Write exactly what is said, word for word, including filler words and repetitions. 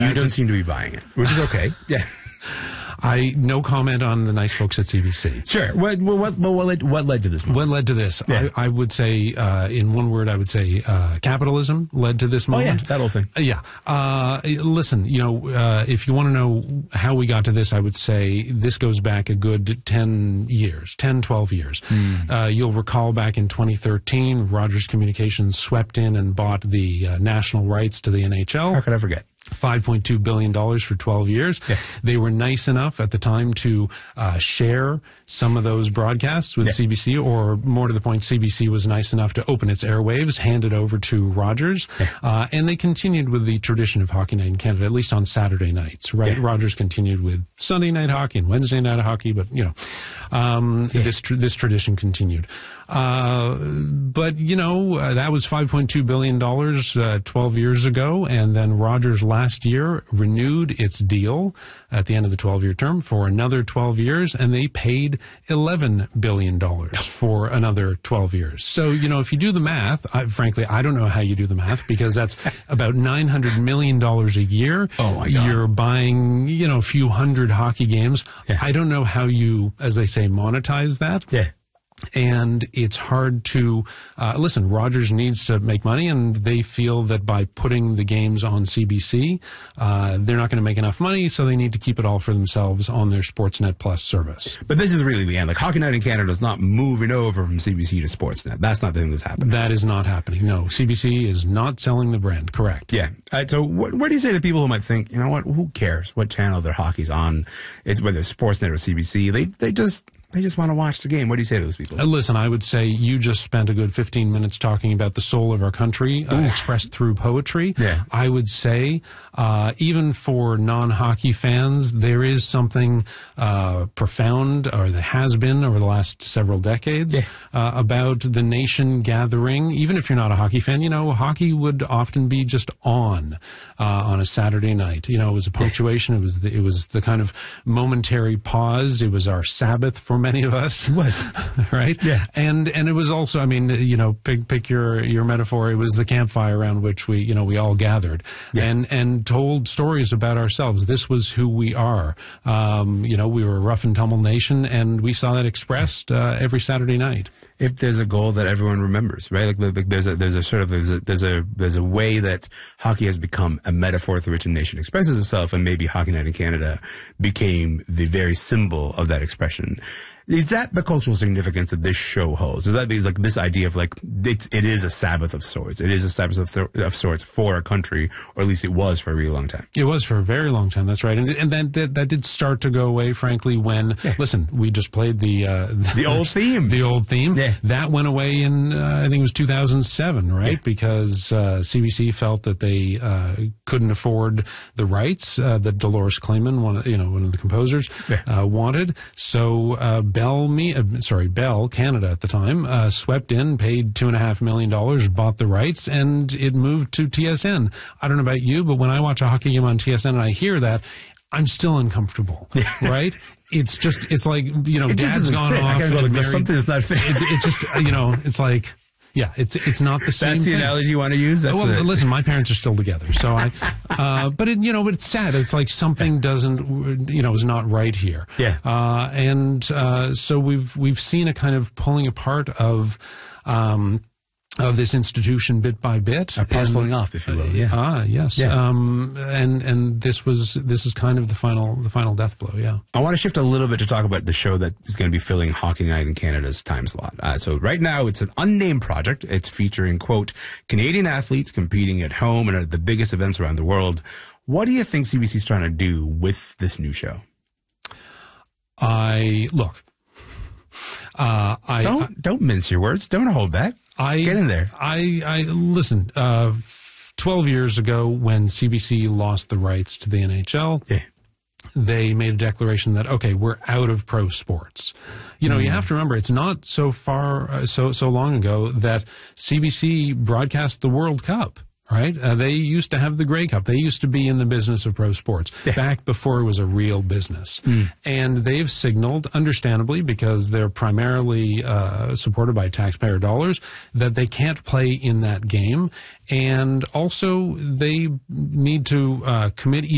You don't seem to be buying it, which is okay. Yeah. I no comment on the nice folks at C B C. Sure. What what what, what, led, what led to this moment? What led to this? Yeah. I, I would say, uh, in one word, I would say uh, capitalism led to this moment. Oh, yeah, that whole thing. Uh, yeah. Uh, listen, you know, uh, if you want to know how we got to this, I would say this goes back a good ten years, ten, twelve years. Mm. Uh, you'll recall back in twenty thirteen, Rogers Communications swept in and bought the uh, national rights to the N H L. How could I forget? five point two billion dollars for twelve years. Yeah. They were nice enough at the time to uh, share some of those broadcasts with yeah. C B C, or more to the point, C B C was nice enough to open its airwaves, hand it over to Rogers, yeah. uh, and they continued with the tradition of Hockey Night in Canada, at least on Saturday nights, right? Yeah. Rogers continued with Sunday night hockey and Wednesday night hockey, but, you know, um, yeah. this, tr- this tradition continued. Uh, but, you know, uh, that was five point two billion dollars uh, twelve years ago, and then Rogers last year renewed its deal at the end of the twelve-year term for another twelve years, and they paid eleven billion dollars for another twelve years. So, you know, if you do the math, I, frankly, I don't know how you do the math, because that's about nine hundred million dollars a year. Oh, my God. You're buying, you know, a few hundred hockey games. Yeah. I don't know how you, as they say, monetize that. Yeah. And it's hard to, uh, listen, Rogers needs to make money, and they feel that by putting the games on C B C, uh, they're not going to make enough money, so they need to keep it all for themselves on their Sportsnet Plus service. But this is really the end. Like, Hockey Night in Canada is not moving over from C B C to Sportsnet. That's not the thing that's happening. That is not happening. No, C B C is not selling the brand. Correct. Yeah. Uh, so what, what do you say to people who might think, you know what, who cares what channel their hockey's on, it's, whether it's Sportsnet or C B C, they, they just... They just want to watch the game. What do you say to those people? Uh, listen, I would say you just spent a good fifteen minutes talking about the soul of our country, uh, expressed through poetry. Yeah. I would say, uh, even for non-hockey fans, there is something uh, profound, or there has been over the last several decades, yeah. uh, about the nation gathering. Even if you're not a hockey fan, you know, hockey would often be just on uh, on a Saturday night. You know, it was a punctuation. Yeah. It was the, it was the kind of momentary pause. It was our Sabbath for many of us. It was. Right? Yeah. And and it was also, I mean, you know, pick pick your your metaphor, it was the campfire around which we, you know, we all gathered yeah. and and told stories about ourselves. This was who we are. Um, you know, we were a rough and tumble nation, and we saw that expressed uh, every Saturday night. If there's a goal that everyone remembers, right? Like, like there's a there's a sort of there's a there's a there's a way that hockey has become a metaphor through which a nation expresses itself, and maybe Hockey Night in Canada became the very symbol of that expression. Is that the cultural significance that this show holds? Is that like this idea of like it, it is a Sabbath of sorts? It is a Sabbath of, th- of sorts for a country, or at least it was for a really long time. It was for a very long time. That's right, and and then that, that did start to go away. Frankly, when yeah. listen, we just played the uh, the, the old theme, the old theme. Yeah. That went away in uh, I think it was two thousand seven, right? Yeah. Because uh, C B C felt that they uh, couldn't afford the rights uh, that Dolores Claman, one you know one of the composers, yeah. uh, wanted. So uh, Bell, me, uh, sorry, Bell Canada at the time uh, swept in, paid two and a half million dollars, bought the rights, and it moved to T S N. I don't know about you, but when I watch a hockey game on T S N and I hear that, I'm still uncomfortable, right? It's just, it's like, you know, it dad's gone fit. off. I and go, like, married. Something is not fit. It, it just, you know, it's like, yeah, it's it's not the same That's the thing. analogy you want to use? That's well, it. Listen, my parents are still together, so I, uh, but it, you know, but it's sad. It's like something doesn't, you know, is not right here. Yeah. Uh, and, uh, so we've, we've seen a kind of pulling apart of, um, of this institution bit by bit, a parceling off, if you will. Yeah. Ah, yes. Yeah. Um, and and this was this is kind of the final the final death blow. Yeah. I want to shift a little bit to talk about the show that is going to be filling Hockey Night in Canada's time slot. Uh, so right now, it's an unnamed project. It's featuring, quote, Canadian athletes competing at home and at the biggest events around the world. What do you think C B C is trying to do with this new show? I look. Uh, I don't I, don't mince your words. Don't hold back. I, Get in there. I, I listen, uh, twelve years ago when C B C lost the rights to the N H L, yeah. they made a declaration that, okay, we're out of pro sports. You know, mm. you have to remember, it's not so far, uh, so, so long ago that C B C broadcast the World Cup. Right? Uh, they used to have the Grey Cup. They used to be in the business of pro sports yeah. back before it was a real business. Mm. And they've signaled, understandably, because they're primarily uh, supported by taxpayer dollars, that they can't play in that game. And also, they need to uh, commit